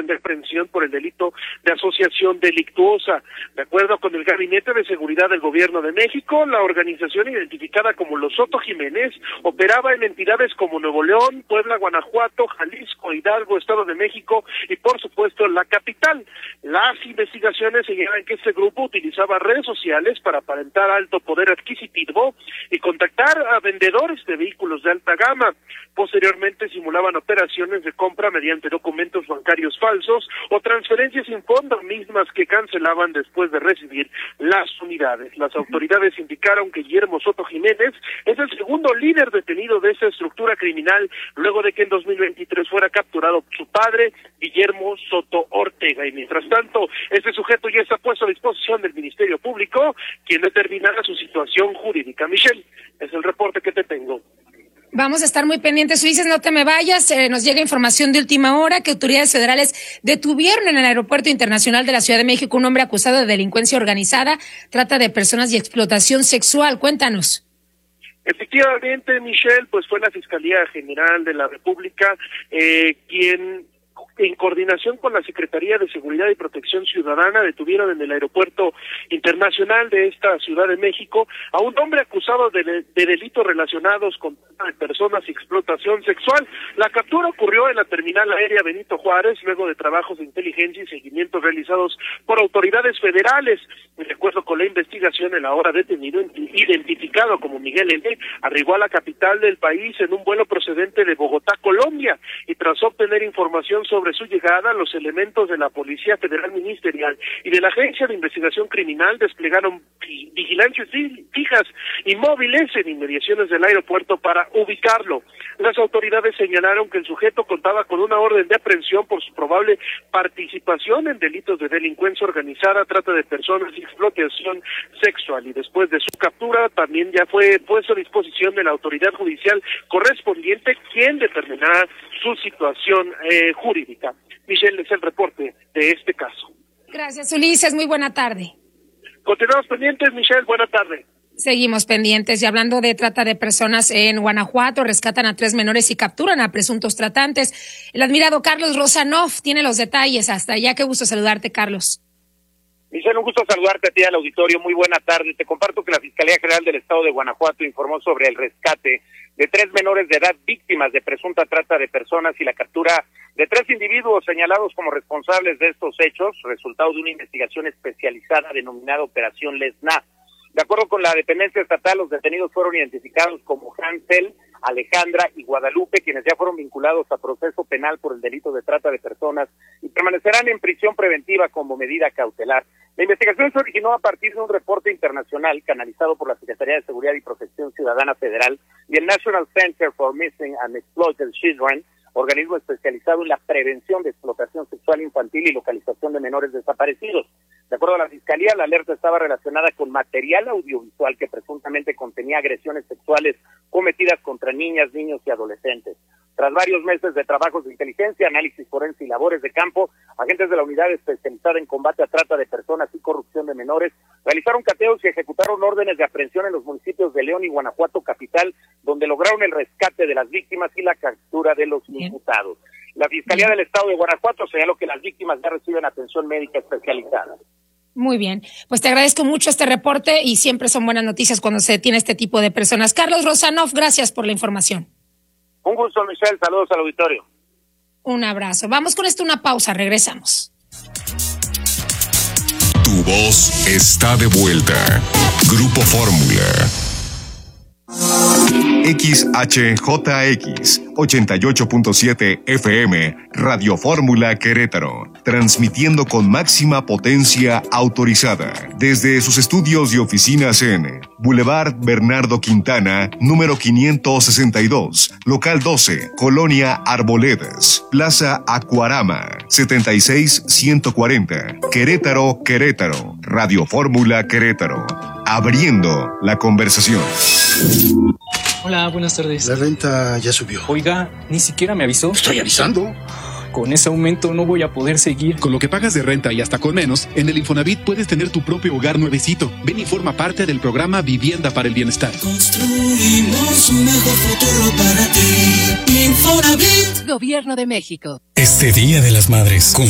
de aprehensión por el delito de asociación delictuosa. De acuerdo con el Gabinete de Seguridad del Gobierno de México, la organización identificada como Los Soto Jiménez operaba en entidades como Nuevo León, Puebla, Guanajuato, Jalisco, Hidalgo, Estado de México y por supuesto la capital. Las investigaciones señalan que este grupo utilizaba redes sociales para aparentar alto poder adquisitivo y contactar a vendedores de vehículos de alta gama. Posteriormente simulaban operaciones de compra mediante documentos bancarios falsos o transferencias sin fondo mismas que cancelaban después de recibir las unidades. Las autoridades indicaron que Guillermo Soto Jiménez es el segundo líder detenido de esa estructura criminal luego de que en 2023 fuera capturado su padre, Guillermo Soto Ortega. Y mientras tanto, este sujeto ya está puesto a disposición del Ministerio Público, quien determinará su situación jurídica. Michelle, es el reporte que te tengo. Vamos a estar muy pendientes, Ulises, no te me vayas. Nos llega información de última hora que autoridades federales detuvieron en el Aeropuerto Internacional de la Ciudad de México un hombre acusado de delincuencia organizada, trata de personas y explotación sexual. Cuéntanos. Efectivamente, Michelle, pues fue la Fiscalía General de la República quien, en coordinación con la Secretaría de Seguridad y Protección Ciudadana, detuvieron en el Aeropuerto Internacional de esta Ciudad de México a un hombre acusado de delitos relacionados con trata de personas y explotación sexual. La captura ocurrió en la terminal aérea Benito Juárez, luego de trabajos de inteligencia y seguimiento realizados por autoridades federales. De acuerdo con la investigación, el ahora detenido, identificado como Miguel N., arribó a la capital del país en un vuelo procedente de Bogotá, Colombia, y tras obtener información sobre su llegada, los elementos de la Policía Federal Ministerial y de la Agencia de Investigación Criminal desplegaron vigilancias fijas y móviles en inmediaciones del aeropuerto para ubicarlo. Las autoridades señalaron que el sujeto contaba con una orden de aprehensión por su probable participación en delitos de delincuencia organizada, trata de personas y explotación sexual, y después de su captura también ya fue puesto a disposición de la autoridad judicial correspondiente, quien determinará su situación jurídica. Michelle, es el reporte de este caso. Gracias, Ulises, muy buena tarde. Continuamos pendientes, Michelle, buena tarde. Seguimos pendientes y hablando de trata de personas en Guanajuato, rescatan a 3 menores y capturan a presuntos tratantes. El admirado Carlos Rosanov tiene los detalles. Hasta allá, qué gusto saludarte, Carlos. Michelle, un gusto saludarte a ti al auditorio, muy buena tarde. Te comparto que la Fiscalía General del Estado de Guanajuato informó sobre el rescate de 3 menores de edad víctimas de presunta trata de personas y la captura de 3 individuos señalados como responsables de estos hechos, resultado de una investigación especializada denominada Operación Lesna. De acuerdo con la dependencia estatal, los detenidos fueron identificados como Hansel, Alejandra y Guadalupe, quienes ya fueron vinculados a proceso penal por el delito de trata de personas y permanecerán en prisión preventiva como medida cautelar. La investigación se originó a partir de un reporte internacional canalizado por la Secretaría de Seguridad y Protección Ciudadana Federal y el National Center for Missing and Exploited Children, organismo especializado en la prevención de explotación sexual infantil y localización de menores desaparecidos. De acuerdo a la Fiscalía, la alerta estaba relacionada con material audiovisual que presuntamente contenía agresiones sexuales cometidas contra niñas, niños y adolescentes. Tras varios meses de trabajos de inteligencia, análisis forense y labores de campo, agentes de la unidad especializada en combate a trata de personas y corrupción de menores realizaron cateos y ejecutaron órdenes de aprehensión en los municipios de León y Guanajuato capital, donde lograron el rescate de las víctimas y la captura de los imputados. La Fiscalía del Estado de Guanajuato señaló que las víctimas ya reciben atención médica especializada. Muy bien, pues te agradezco mucho este reporte y siempre son buenas noticias cuando se tiene este tipo de personas. Carlos Rosanov, gracias por la información. Un gusto, Michelle, saludos al auditorio. Un abrazo. Vamos con esto, una pausa, regresamos. Tu voz está de vuelta. Grupo Fórmula. XHJX 88.7 FM Radio Fórmula Querétaro, transmitiendo con máxima potencia autorizada desde sus estudios y oficinas en Boulevard Bernardo Quintana, número 562, local 12, Colonia Arboledas, Plaza Acuarama, 76140, Querétaro, Querétaro. Radio Fórmula Querétaro, abriendo la conversación. Hola, buenas tardes. La renta ya subió. Oiga, ni siquiera me avisó. Estoy avisando. Con ese aumento no voy a poder seguir. Con lo que pagas de renta y hasta con menos, en el Infonavit puedes tener tu propio hogar nuevecito. Ven y forma parte del programa Vivienda para el Bienestar. Construimos un mejor futuro para ti. Infonavit. Gobierno de México. Este Día de las Madres,